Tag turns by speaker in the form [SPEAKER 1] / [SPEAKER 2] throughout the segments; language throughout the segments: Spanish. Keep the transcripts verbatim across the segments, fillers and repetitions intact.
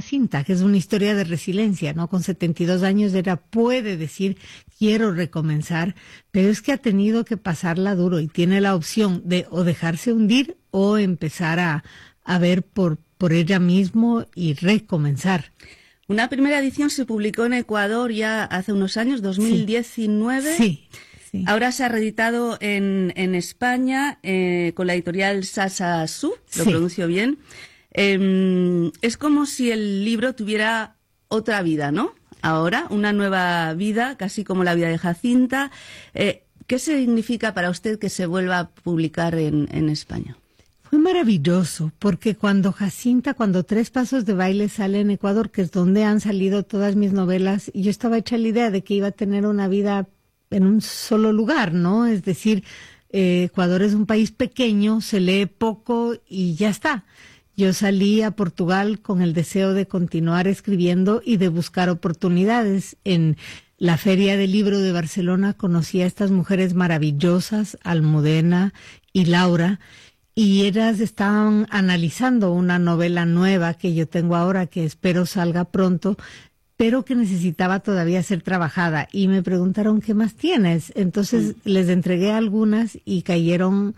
[SPEAKER 1] Jacinta, que es una historia de resiliencia, ¿no? Con setenta y dos años ella puede decir, quiero recomenzar, pero es que ha tenido que pasarla duro y tiene la opción de o dejarse hundir o empezar a, a ver por, por ella mismo y recomenzar.
[SPEAKER 2] Una primera edición se publicó en Ecuador ya hace unos años, dos mil diecinueve.
[SPEAKER 1] Sí. Sí.
[SPEAKER 2] Ahora se ha reeditado en, en España eh, con la editorial Sasa Su, lo
[SPEAKER 1] sí.
[SPEAKER 2] pronuncio bien. Eh, es como si el libro tuviera otra vida, ¿no? Ahora, una nueva vida, casi como la vida de Jacinta. Eh, ¿Qué significa para usted que se vuelva a publicar en, en España?
[SPEAKER 1] Fue maravilloso, porque cuando Jacinta, cuando Tres Pasos de Baile sale en Ecuador, que es donde han salido todas mis novelas, yo estaba hecha la idea de que iba a tener una vida en un solo lugar, ¿no? Es decir, eh, Ecuador es un país pequeño, se lee poco y ya está. Yo salí a Portugal con el deseo de continuar escribiendo y de buscar oportunidades. En la Feria del Libro de Barcelona conocí a estas mujeres maravillosas, Almudena y Laura, y ellas estaban analizando una novela nueva que yo tengo ahora, que espero salga pronto, pero que necesitaba todavía ser trabajada. Y me preguntaron, ¿qué más tienes? Entonces mm. les entregué algunas y cayeron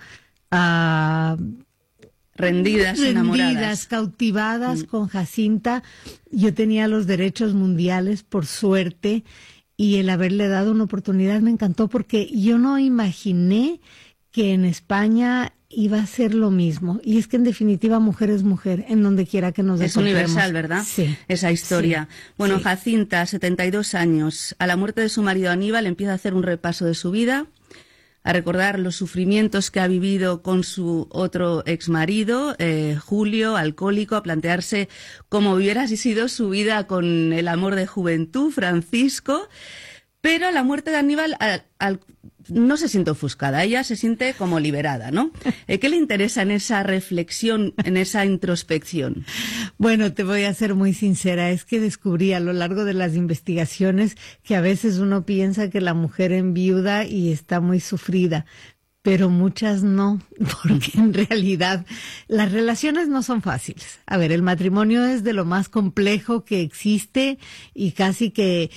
[SPEAKER 1] a... Uh,
[SPEAKER 2] rendidas, enamoradas.
[SPEAKER 1] Rendidas, cautivadas mm. con Jacinta. Yo tenía los derechos mundiales, por suerte, y el haberle dado una oportunidad me encantó porque yo no imaginé que en España iba a ser lo mismo. Y es que en definitiva mujer es mujer, en donde quiera que nos encontremos.
[SPEAKER 2] Es universal, ¿verdad?
[SPEAKER 1] Sí.
[SPEAKER 2] Esa historia.
[SPEAKER 1] Sí.
[SPEAKER 2] Bueno,
[SPEAKER 1] sí.
[SPEAKER 2] Jacinta, setenta y dos años. A la muerte de su marido Aníbal empieza a hacer un repaso de su vida, a recordar los sufrimientos que ha vivido con su otro exmarido, eh, Julio, alcohólico, a plantearse cómo hubiera sido su vida con el amor de juventud, Francisco. Pero la muerte de Aníbal al, al, no se siente ofuscada, ella se siente como liberada, ¿no? ¿Qué le interesa en esa reflexión, en esa introspección?
[SPEAKER 1] Bueno, te voy a ser muy sincera, es que descubrí a lo largo de las investigaciones que a veces uno piensa que la mujer enviuda y está muy sufrida, pero muchas no, porque en realidad las relaciones no son fáciles. A ver, el matrimonio es de lo más complejo que existe y casi que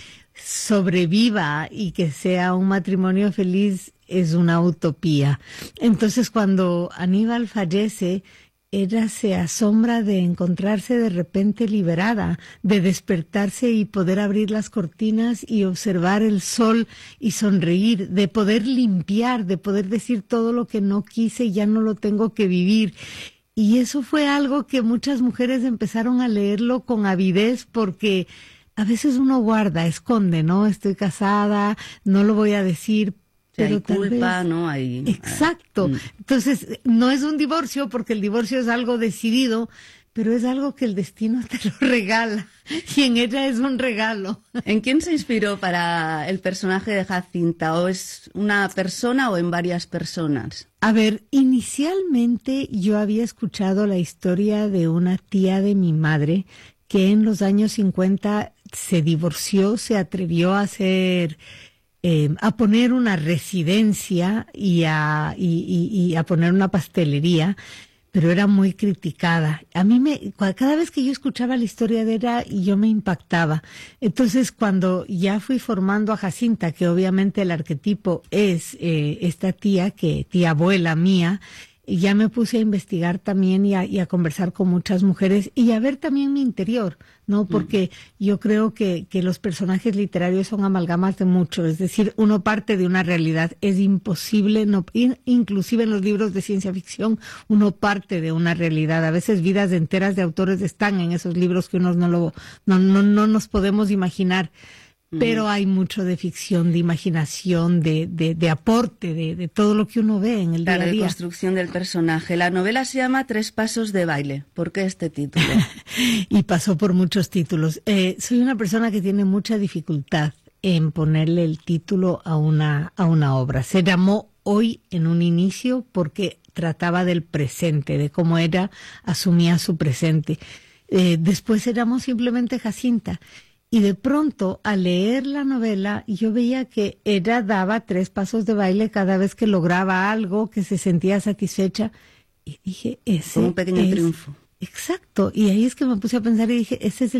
[SPEAKER 1] sobreviva y que sea un matrimonio feliz es una utopía. Entonces, cuando Aníbal fallece, ella se asombra de encontrarse de repente liberada, de despertarse y poder abrir las cortinas y observar el sol y sonreír, de poder limpiar, de poder decir todo lo que no quise y ya no lo tengo que vivir. Y eso fue algo que muchas mujeres empezaron a leerlo con avidez porque a veces uno guarda, esconde, ¿no? Estoy casada, no lo voy a decir, pero
[SPEAKER 2] hay
[SPEAKER 1] tal
[SPEAKER 2] culpa,
[SPEAKER 1] vez...
[SPEAKER 2] ¿no? Hay...
[SPEAKER 1] Exacto.
[SPEAKER 2] Mm.
[SPEAKER 1] Entonces, no es un divorcio, porque el divorcio es algo decidido, pero es algo que el destino te lo regala, y en ella es un regalo.
[SPEAKER 2] ¿En quién se inspiró para el personaje de Jacinta? ¿O es una persona o en varias personas?
[SPEAKER 1] A ver, inicialmente yo había escuchado la historia de una tía de mi madre, que en los años cincuenta se divorció, se atrevió a hacer, eh, a poner una residencia y a, y, y, y a poner una pastelería, pero era muy criticada. A mí me, cada vez que yo escuchaba la historia de ella, yo me impactaba. Entonces, cuando ya fui formando a Jacinta, que obviamente el arquetipo es eh, esta tía, que tía abuela mía, ya me puse a investigar también y a, y a conversar con muchas mujeres y a ver también mi interior, ¿no? Porque mm. yo creo que, que los personajes literarios son amalgamas de mucho, es decir, uno parte de una realidad, es imposible, no, inclusive en los libros de ciencia ficción, uno parte de una realidad, a veces vidas enteras de autores están en esos libros que unos no lo, no, no, no nos podemos imaginar. Pero hay mucho de ficción, de imaginación, de, de, de aporte, de, de todo lo que uno ve en el
[SPEAKER 2] claro,
[SPEAKER 1] día a día.
[SPEAKER 2] La construcción del personaje. La novela se llama Tres Pasos de Baile. ¿Por qué este título?
[SPEAKER 1] Y pasó por muchos títulos. Eh, soy una persona que tiene mucha dificultad en ponerle el título a una, a una obra. Se llamó Hoy en un inicio porque trataba del presente, de cómo ella asumía su presente. Eh, después se llamó simplemente Jacinta. Y de pronto, al leer la novela, yo veía que ella daba tres pasos de baile cada vez que lograba algo, que se sentía satisfecha. Y dije, ese
[SPEAKER 2] Como un pequeño
[SPEAKER 1] es...
[SPEAKER 2] triunfo.
[SPEAKER 1] Exacto. Y ahí es que me puse a pensar y dije, ese es el